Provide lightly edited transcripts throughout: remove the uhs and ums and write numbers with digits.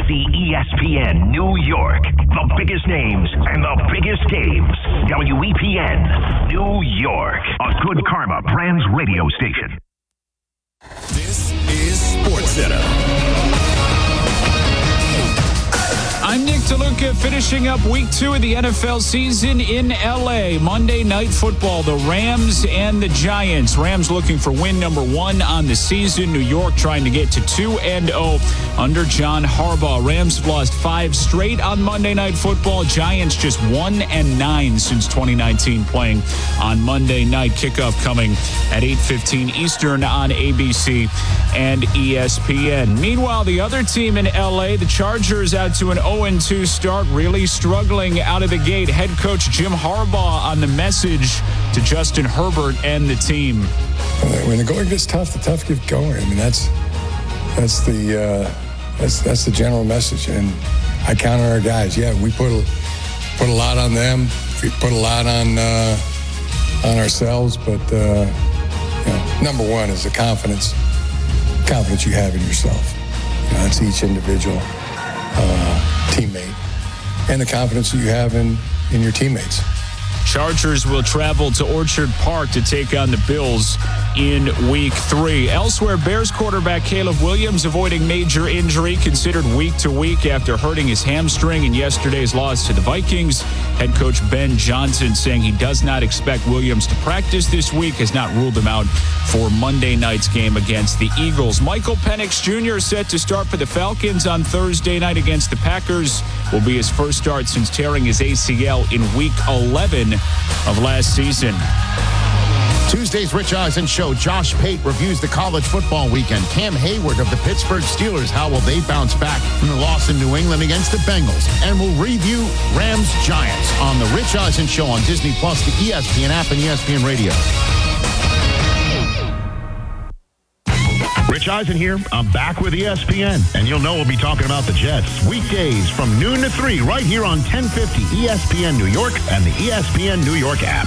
650 ESPN New York. The biggest names and the biggest games. WEPN New York. A Good Karma Brands radio station. This is SportsCenter. I'm Nick DeLuca, finishing up week 2 of the NFL season in L.A. Monday Night Football, the Rams and the Giants. Rams looking for win number 1 on the season. New York trying to get to 2-0 under John Harbaugh. Rams have lost 5 straight on Monday Night Football. Giants just 1-9 since 2019 playing on Monday night. Kickoff coming at 8:15 Eastern on ABC and ESPN. Meanwhile, the other team in L.A., the Chargers, out to an 0-2 start, really struggling out of the gate. Head coach Jim Harbaugh on the message to Justin Herbert and the team. When the going gets tough, the tough get going. I mean, that's the general message, and I count on our guys. Yeah, we put a lot on them. We put a lot on ourselves, but number one is the confidence you have in yourself. That's each individual teammate, and the confidence that you have in your teammates. Chargers will travel to Orchard Park to take on the Bills in week 3. Elsewhere, Bears quarterback Caleb Williams avoiding major injury, considered week to week after hurting his hamstring in yesterday's loss to the Vikings. Head coach Ben Johnson saying he does not expect Williams to practice this week, has not ruled him out for Monday night's game against the Eagles. Michael Penix Jr. set to start for the Falcons on Thursday night against the Packers. Will be his first start since tearing his ACL in week 11 of last season. Tuesday's Rich Eisen Show. Josh Pate reviews the college football weekend. Cam Hayward of the Pittsburgh Steelers. How will they bounce back from the loss in New England against the Bengals? And we'll review Rams Giants on the Rich Eisen Show on Disney Plus, the ESPN app, and ESPN Radio. Rich Eisen here. I'm back with ESPN, and you'll know we'll be talking about the Jets weekdays from noon to 3 right here on 1050 ESPN New York and the ESPN New York app.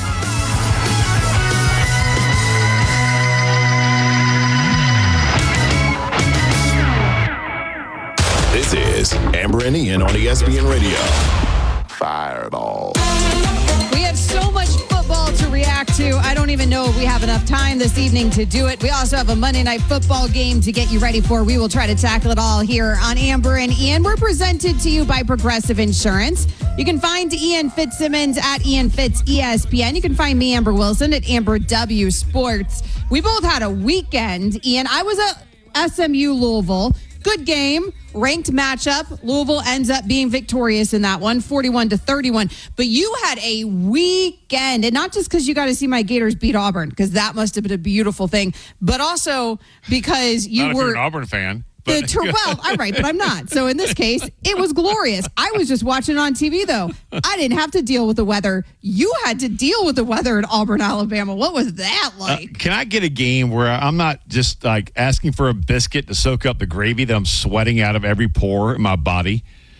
This is Amber and Ian on ESPN Radio. Fireball. We have so much football to react to. I don't even know if we have enough time this evening to do it. We also have a Monday Night Football game to get you ready for. We will try to tackle it all here on Amber and Ian. We're presented to you by Progressive Insurance. You can find Ian Fitzsimmons at Ian Fitz ESPN. You can find me, Amber Wilson, at Amber W Sports. We both had a weekend. Ian, I was at SMU Louisville. Good game, ranked matchup. Louisville ends up being victorious in that one, 41-31. But you had a weekend, and not just because you got to see my Gators beat Auburn, because that must have been a beautiful thing, but also because you not were if you're an Auburn fan. Well, I'm right, but I'm not. So in this case, it was glorious. I was just watching it on TV, though. I didn't have to deal with the weather. You had to deal with the weather in Auburn, Alabama. What was that like? Can I get a game where I'm not just like asking for a biscuit to soak up the gravy that I'm sweating out of every pore in my body?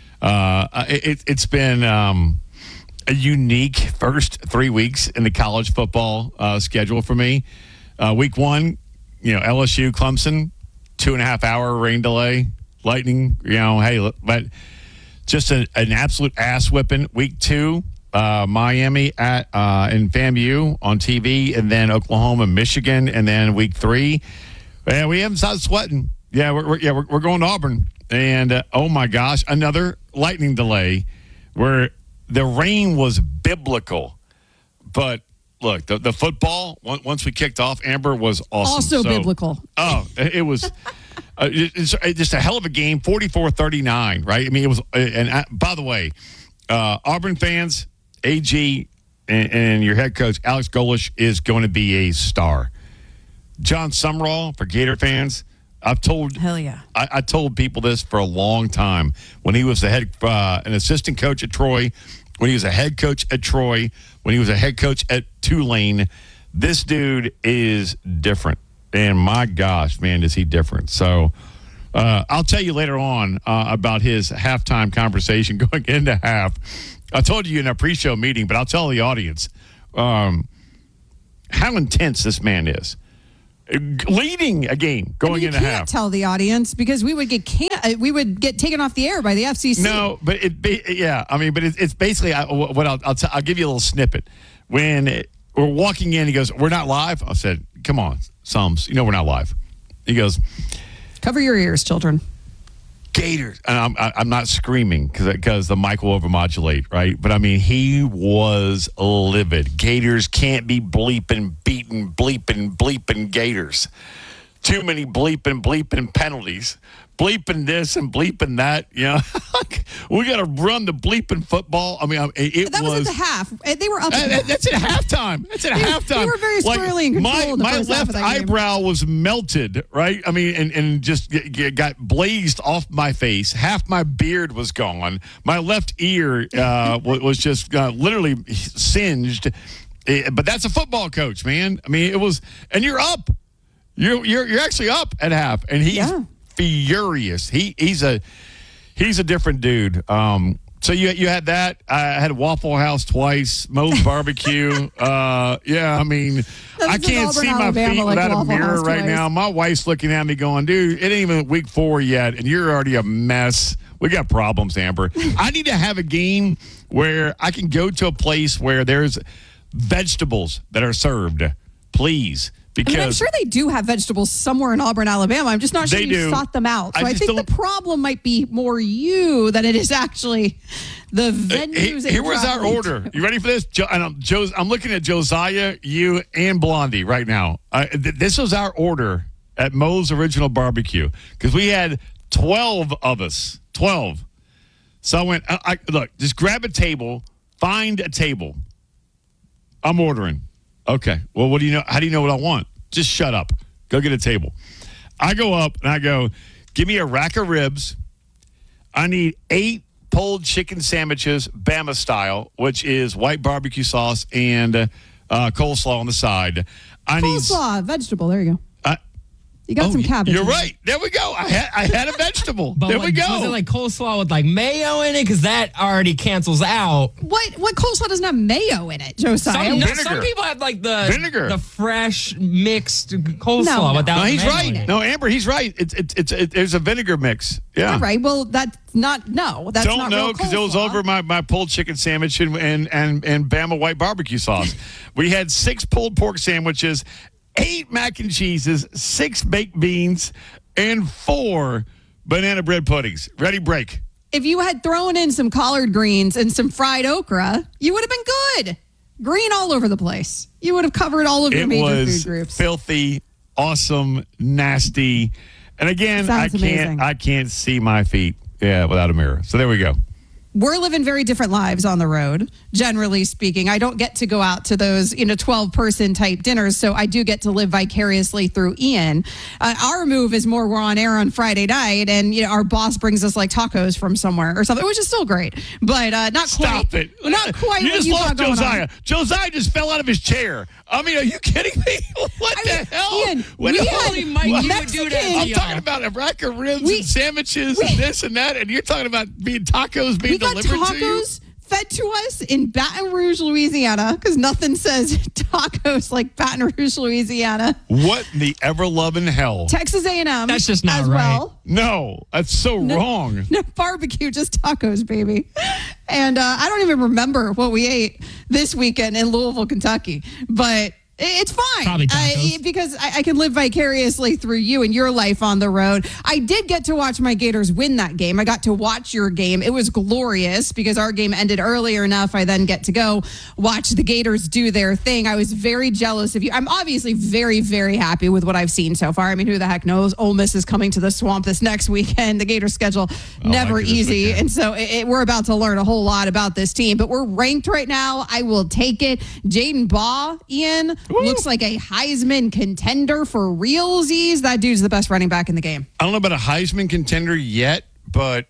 It's been a unique first 3 weeks in the college football schedule for me. Week 1, LSU, Clemson. 2.5 hour rain delay, lightning, hey, but just an absolute ass whipping. Week 2, Miami at in FAMU on TV, and then Oklahoma, Michigan, and then week 3. And we haven't started sweating. Yeah, we're going to Auburn, and oh my gosh, another lightning delay where the rain was biblical, but. Look, the football, once we kicked off, Amber, was awesome. Also biblical. Oh, it was it's just a hell of a game, 44-39, right? I mean, it was, and by the way, Auburn fans, AG and your head coach, Alex Golesh, is going to be a star. John Summerall, for Gator fans, I've told hell yeah. I told people this for a long time. When he was an assistant coach at Troy, when he was a head coach at Troy, when he was a head coach at Tulane, this dude is different. And my gosh, man, is he different. So I'll tell you later on about his halftime conversation going into half. I told you in a pre-show meeting, but I'll tell the audience how intense this man is. leading a game going into half. You can't tell the audience because we would get taken off the air by the FCC. No, but it's basically what I'll give you a little snippet. When we're walking in, he goes, "We're not live." I said, "Come on, Sums, we're not live." He goes, "Cover your ears, children." Gators, and I'm not screaming because the mic will overmodulate, right? But I mean, he was livid. Gators can't be bleeping Gators. Too many bleeping penalties. Bleeping this and bleeping that. We got to run the bleeping football. I mean, that was at the half. They were up. That's at halftime. They were very squarely in control. My left eyebrow was melted, right? I mean, and just got blazed off my face. Half my beard was gone. My left ear was just literally singed. But that's a football coach, man. I mean, it was, and you're up. You're actually up at half, and he's furious. He's a different dude. So you had that. I had Waffle House twice. Moe's Barbecue. I mean, I can't see my feet without a mirror right now. My wife's looking at me going, "Dude, it ain't even week 4 yet, and you're already a mess." We got problems, Amber. I need to have a game where I can go to a place where there's vegetables that are served, please. Because I'm sure they do have vegetables somewhere in Auburn, Alabama. I'm just not sure you sought them out. So I think the problem might be more you than it is actually the venues. Here was our order. You ready for this? I'm looking at Josiah, you, and Blondie right now. This was our order at Moe's Original Barbecue because we had 12 of us. 12. So I went, look, just grab a table, find a table. I'm ordering. Okay. Well, what do you know? How do you know what I want? Just shut up. Go get a table. I go up and I go, give me a rack of ribs. I need 8 pulled chicken sandwiches, Bama style, which is white barbecue sauce and coleslaw on the side. Coleslaw, vegetable. There you go. You got some cabbage. You're right. There we go. I had a vegetable. There we go. Was it like coleslaw with like mayo in it? Because that already cancels out. What coleslaw doesn't have mayo in it, Josiah? Some people have like the vinegar, the fresh mixed coleslaw without. No, he's right. No, Amber, he's right. There's a vinegar mix. Yeah. All right. Well, that's not. No, that's don't not know because it was over my pulled chicken sandwich and Bama white barbecue sauce. We had 6 pulled pork sandwiches, 8 mac and cheeses, 6 baked beans, and 4 banana bread puddings. Ready, break. If you had thrown in some collard greens and some fried okra, you would have been good. Green all over the place. You would have covered all of your major food groups. Filthy, awesome, nasty. And again, I can't see my feet without a mirror. So there we go. We're living very different lives on the road, generally speaking. I don't get to go out to those 12-person type dinners, so I do get to live vicariously through Ian. Our move is more we're on air on Friday night, and our boss brings us like tacos from somewhere or something, which is still great, but not Stop quite. It. Not quite. You what just you lost Josiah. on. Josiah just fell out of his chair. I mean, are you kidding me? What the hell? Ian, I'm talking about a rack of ribs and sandwiches and this and that, and you're talking about tacos being delivered to you? Tacos fed to us in Baton Rouge, Louisiana, because nothing says tacos like Baton Rouge, Louisiana. What in the ever-loving hell? Texas A&M. That's just not as right. Well. No, that's so wrong. No barbecue, just tacos, baby. And I don't even remember what we ate this weekend in Louisville, Kentucky, but it's fine. Probably tacos. Because I can live vicariously through you and your life on the road. I did get to watch my Gators win that game. I got to watch your game. It was glorious because our game ended earlier enough. I then get to go watch the Gators do their thing. I was very jealous of you. I'm obviously very, very happy with what I've seen so far. I mean, who the heck knows? Ole Miss is coming to the Swamp this next weekend. The Gators schedule never easy. And so we're about to learn a whole lot about this team. But we're ranked right now. I will take it. Jaden Baugh, Ian, looks like a Heisman contender for realsies. That dude's the best running back in the game. I don't know about a Heisman contender yet, but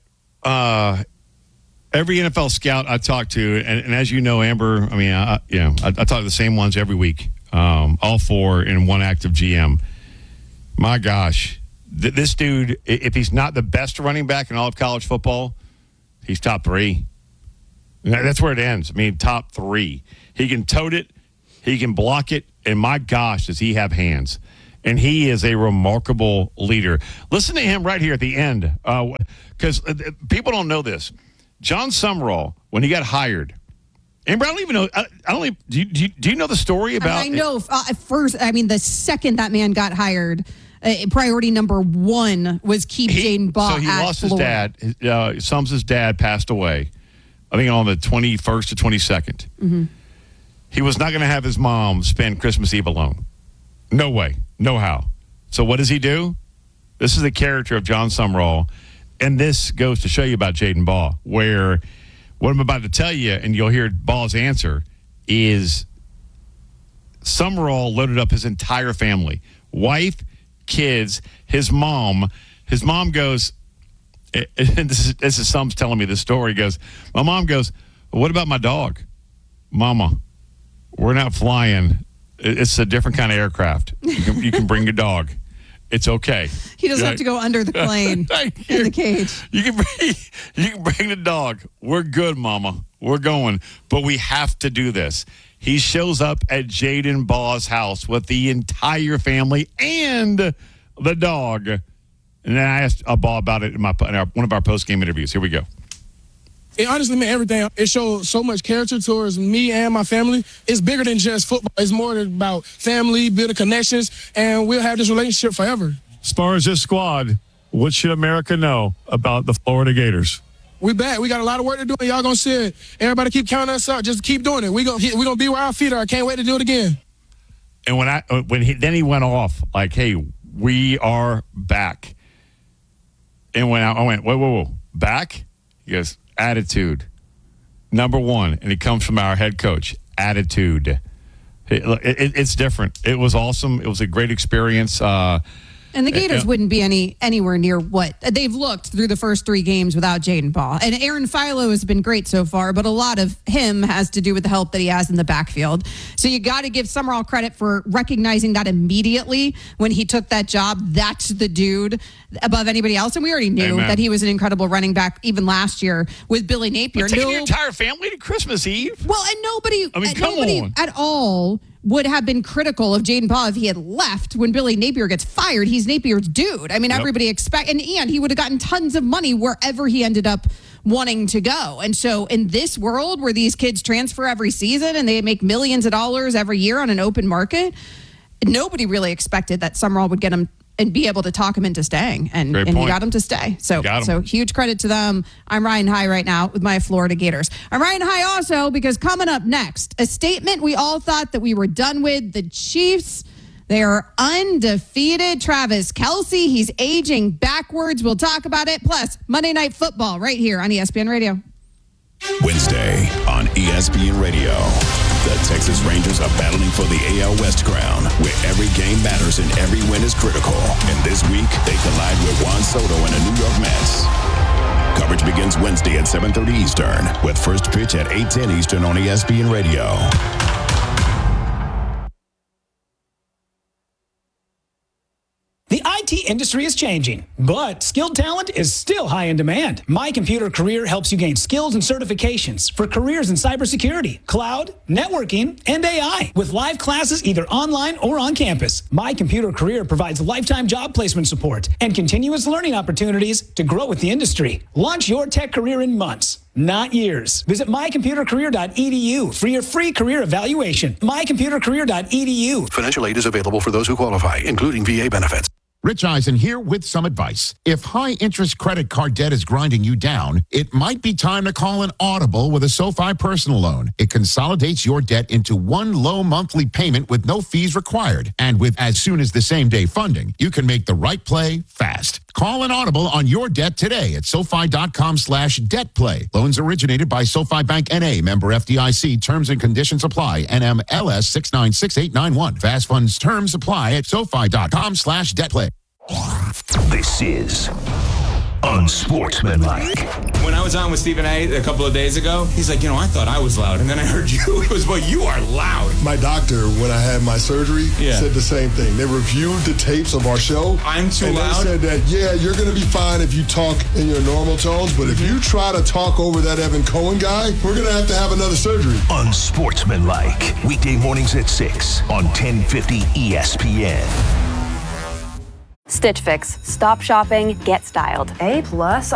every NFL scout I talk to, and as you know, Amber, I mean, I talk to the same ones every week, all 4 in one active GM. My gosh, this dude, if he's not the best running back in all of college football, he's top 3. That's where it ends. I mean, top 3. He can tote it. He can block it. And my gosh, does he have hands? And he is a remarkable leader. Listen to him right here at the end, because people don't know this. John Sumrall, when he got hired, and I don't even know. I don't even. Do you know the story about? I know. First, the second that man got hired, priority number one was keep Jaden Baugh. So he lost his dad. Sums' dad passed away, I think on the 21st or 22nd. Mm-hmm. He was not going to have his mom spend Christmas Eve alone. No way. No how. So what does he do? This is the character of John Sumrall, and this goes to show you about Jaden Baugh, where what I'm about to tell you, and you'll hear Ball's answer, is Sumrall loaded up his entire family. Wife, kids, his mom. His mom goes, and this is Sums telling me this story, he goes, my mom goes, well, what about my dog? Mama, we're not flying. It's a different kind of aircraft. You can bring your dog. It's okay. He doesn't have to go under the plane in the cage. You can bring the dog. We're good, Mama. We're going. But we have to do this. He shows up at Jaden Baugh's house with the entire family and the dog. And then I asked Baugh about it in one of our post-game interviews. Here we go. It honestly meant everything. It showed so much character towards me and my family. It's bigger than just football. It's more about family, building connections, and we'll have this relationship forever. As far as this squad, what should America know about the Florida Gators? We back. We got a lot of work to do, and y'all going to see it. Everybody keep counting us up. Just keep doing it. We gonna be where our feet are. I can't wait to do it again. And when he went off, like, hey, we are back. And when I went, whoa, back? He goes, attitude, number one, and it comes from our head coach. Attitude. It's different. It was awesome. It was a great experience. And the Gators wouldn't be anywhere near what they've looked through the first three games without Jaden Baugh. And Aaron Philo has been great so far, but a lot of him has to do with the help that he has in the backfield. So you got to give Sumrall credit for recognizing that immediately when he took that job. That's the dude above anybody else. And we already knew that he was an incredible running back even last year with Billy Napier. Taking your entire family to Christmas Eve? Well, and nobody at all would have been critical of Jaden Baugh if he had left when Billy Napier gets fired. He's Napier's dude. Everybody and he would have gotten tons of money wherever he ended up wanting to go. And so in this world where these kids transfer every season and they make millions of dollars every year on an open market, nobody really expected that Sumrall would get him and be able to talk him into staying. And he got him to stay. So huge credit to them. I'm Ryan High right now with my Florida Gators. I'm Ryan High also because coming up next, a statement we all thought that we were done with. The Chiefs, they are undefeated. Travis Kelce, he's aging backwards. We'll talk about it. Plus, Monday Night Football right here on ESPN Radio. Wednesday on ESPN Radio. The Texas Rangers are battling for the AL West crown, where every game matters and every win is critical. And this week, they collide with Juan Soto and the New York Mets. Coverage begins Wednesday at 7:30 Eastern, with first pitch at 8:10 Eastern on ESPN Radio. The IT industry is changing, but skilled talent is still high in demand. My Computer Career helps you gain skills and certifications for careers in cybersecurity, cloud, networking, and AI with live classes either online or on campus. My Computer Career provides lifetime job placement support and continuous learning opportunities to grow with the industry. Launch your tech career in months, not years. Visit mycomputercareer.edu for your free career evaluation. Mycomputercareer.edu. Financial aid is available for those who qualify, including VA benefits. Rich Eisen here with some advice. If high-interest credit card debt is grinding you down, it might be time to call an Audible with a SoFi personal loan. It consolidates your debt into one low monthly payment with no fees required. And with as soon as the same-day funding, you can make the right play fast. Call an Audible on your debt today at SoFi.com/debtplay. Loans originated by SoFi Bank N.A., member FDIC. Terms and conditions apply. NMLS 696891. Fast funds terms apply at SoFi.com/debtplay. This is Unsportsmanlike. When I was on with Stephen A. a couple of days ago, he's like, I thought I was loud. And then I heard you. It was, well, you are loud. My doctor, when I had my surgery, said the same thing. They reviewed the tapes of our show. I'm too loud? And they said that, you're going to be fine if you talk in your normal tones. But if you try to talk over that Evan Cohen guy, we're going to have another surgery. Unsportsmanlike. Weekday mornings at 6 on 1050 ESPN. Stitch Fix. Stop shopping, get styled. A+